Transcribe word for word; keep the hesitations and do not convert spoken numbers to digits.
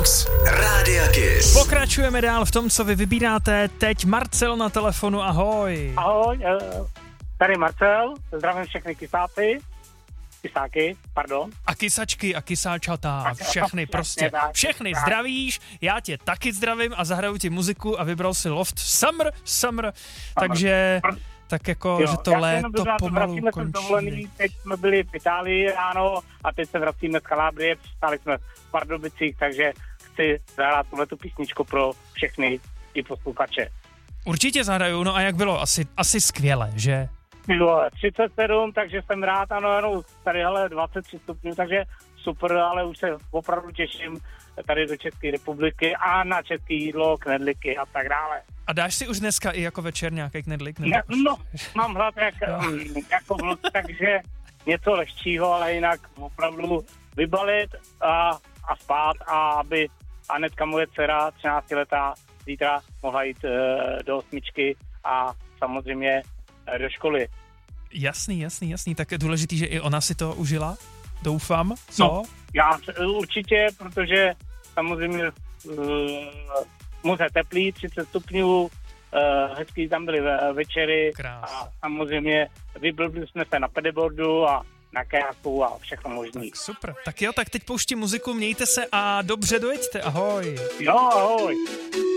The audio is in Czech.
Box Rádia Kiss. Pokračujeme dál v tom, co vy vybíráte. Teď Marcel na telefonu, ahoj. Ahoj, tady Marcel, zdravím všechny kysáty, kysáky, pardon. A kysačky a kysáčata, všechny prostě, všechny zdravíš, já tě taky zdravím a zahraju ti muziku a vybral si Loft Summer, Summer, takže tak jako, jo, že to léto pomalu končí. Dovolený, teď jsme byli v Itálii ráno a teď se vracíme z Kalábrie, přistáli jsme v Pardubicích, takže chci zahrát tuhletu písničku pro všechny i posluchače. Určitě zahraju, no a jak bylo? Asi, asi skvěle, že? Bylo třicet sedm, takže jsem rád, ano, ano, tady ale dvacet tři stupňů, takže super, ale už se opravdu těším tady do České republiky a na české jídlo, knedlíky a tak dále. A dáš si už dneska i jako večer nějaký knedlík? Ne, no, mám hlad jak, jako vlk, takže něco lehčího, ale jinak opravdu vybalit a, a spát a aby Anetka, moje dcera, třináctiletá, zítra mohla jít e, do osmičky a samozřejmě e, do školy. Jasný, jasný, jasný. Tak je důležitý, že i ona si to užila? Doufám, co? No, já určitě, protože samozřejmě uh, moc je teplý, třicet stupňů, uh, hezký tam byly večery. Krás. A samozřejmě vyblbli jsme se na pedeboardu a na kajaku a všechno možný. Tak super. Tak jo, tak teď pouštím muziku, mějte se a dobře dojeďte, ahoj. Jo, ahoj.